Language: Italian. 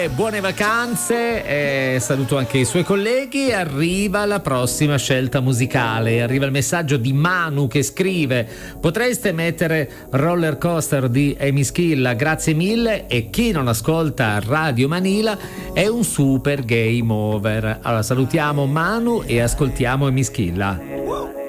Buone vacanze, saluto anche i suoi colleghi. Arriva la prossima scelta musicale, arriva il messaggio di Manu che scrive: potreste mettere Roller Coaster di Emischilla, grazie mille, e chi non ascolta Radio Manila è un super game over. Allora salutiamo Manu e ascoltiamo Emischilla.